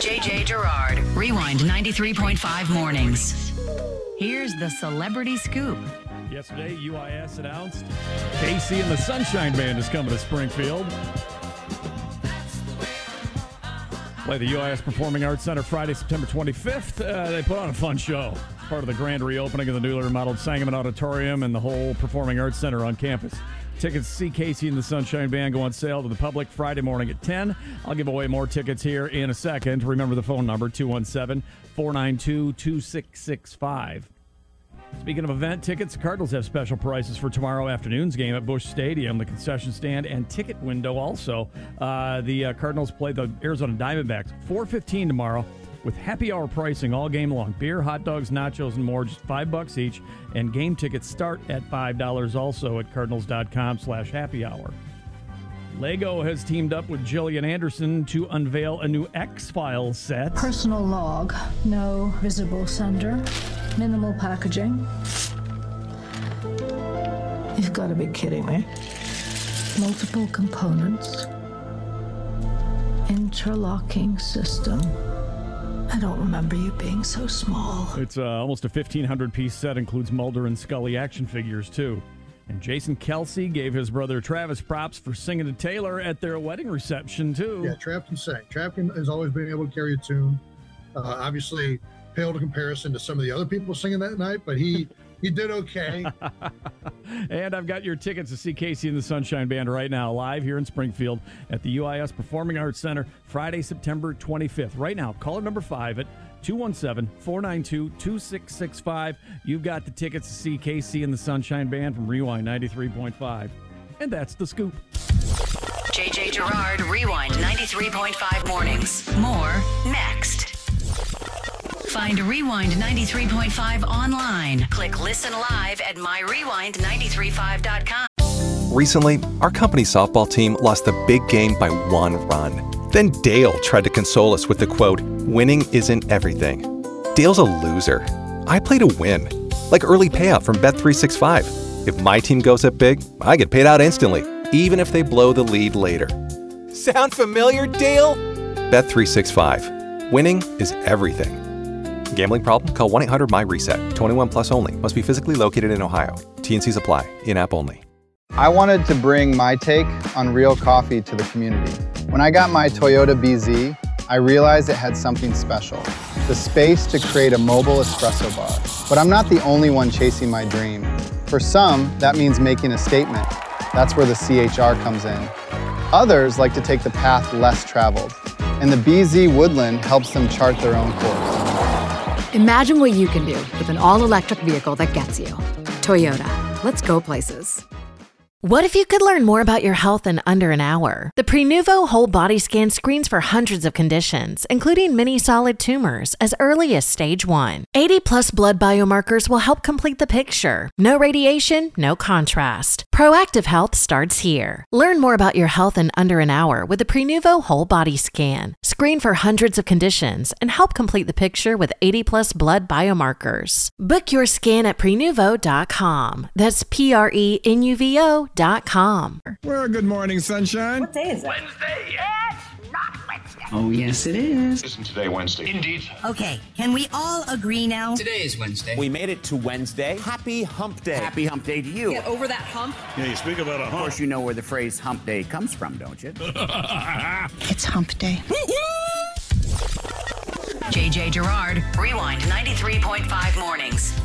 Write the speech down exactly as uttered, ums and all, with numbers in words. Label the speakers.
Speaker 1: J J Gerard. Rewind ninety-three point five mornings. Here's the celebrity scoop.
Speaker 2: Yesterday, U I S announced K C and the Sunshine Band is coming to Springfield. Play the U I S Performing Arts Center Friday, September twenty-fifth. Uh, they put on a fun show. Part of the grand reopening of the newly remodeled Sangamon Auditorium and the whole Performing Arts Center on campus. Tickets to see K C and the Sunshine Band go on sale to the public Friday morning at ten. I'll give away more tickets here in a second. Remember the phone number, two one seven, four nine two, two six six five. Speaking of event tickets, the Cardinals have special prices for tomorrow afternoon's game at Busch Stadium, the concession stand and ticket window also. Uh, the uh, Cardinals play the Arizona Diamondbacks four fifteen tomorrow with happy hour pricing all game long. Beer, hot dogs, nachos, and more, just five bucks each. And game tickets start at five dollars also at cardinals.com slash happy hour. Lego has teamed up with Gillian Anderson to unveil a new X-Files set.
Speaker 3: Personal log, no visible sender, minimal packaging. You've got to be kidding me. Multiple components. Interlocking system. I don't remember you being so small.
Speaker 2: It's uh, almost a fifteen hundred piece set, includes Mulder and Scully action figures, too. And Jason Kelsey gave his brother Travis props for singing to Taylor at their wedding reception, too.
Speaker 4: Yeah, Trav can sing. Trav can, has always been able to carry a tune. Uh, obviously, pale to comparison to some of the other people singing that night, but he he did okay.
Speaker 2: And I've got your tickets to see K C and the Sunshine Band right now, live here in Springfield at the U I S Performing Arts Center, Friday, September twenty-fifth. Right now, caller number five at two one seven, four nine two, two six six five. You've got the tickets to see K C and the Sunshine Band from Rewind ninety-three point five. And that's the scoop.
Speaker 1: J J Gerard, Rewind ninety-three point five mornings. More next. Find Rewind ninety-three point five online. Click Listen Live at my rewind nine three five dot com.
Speaker 5: Recently, our company softball team lost the big game by one run. Then Dale tried to console us with the quote, "Winning isn't everything." Dale's a loser. I play to win. Like early payout from Bet three sixty-five. If my team goes up big, I get paid out instantly, even if they blow the lead later. Sound familiar, Dale? Bet three sixty-five. Winning is everything. Gambling problem? Call one eight hundred my reset. twenty-one plus only. Must be physically located in Ohio. T and Cs apply. In-app only.
Speaker 6: I wanted to bring my take on real coffee to the community. When I got my Toyota B Z, I realized it had something special. The space to create a mobile espresso bar. But I'm not the only one chasing my dream. For some, that means making a statement. That's where the C H R comes in. Others like to take the path less traveled. And the B Z Woodland helps them chart their own course.
Speaker 7: Imagine what you can do with an all-electric vehicle that gets you. Toyota. Let's go places.
Speaker 8: What if you could learn more about your health in under an hour? The Prenuvo Whole Body Scan screens for hundreds of conditions, including many solid tumors, as early as stage one. eighty plus blood biomarkers will help complete the picture. No radiation, no contrast. Proactive health starts here. Learn more about your health in under an hour with the Prenuvo Whole Body Scan. Screen for hundreds of conditions and help complete the picture with eighty plus blood biomarkers. Book your scan at prenuvo dot com. That's P R E N U V O dot com.
Speaker 9: Well, good morning, sunshine.
Speaker 10: What day is it?
Speaker 11: Wednesday.
Speaker 10: It's not Wednesday.
Speaker 11: Oh, yes, it is. Isn't today Wednesday?
Speaker 10: Indeed. Okay, can we all agree now?
Speaker 11: Today is Wednesday.
Speaker 12: We made it to Wednesday. Happy hump day.
Speaker 11: Happy hump day to you.
Speaker 10: Get over that hump.
Speaker 13: Yeah, you speak about a hump.
Speaker 11: Of course, you know where the phrase hump day comes from, don't you?
Speaker 10: It's hump day.
Speaker 1: J J Gerard, Rewind ninety-three point five mornings.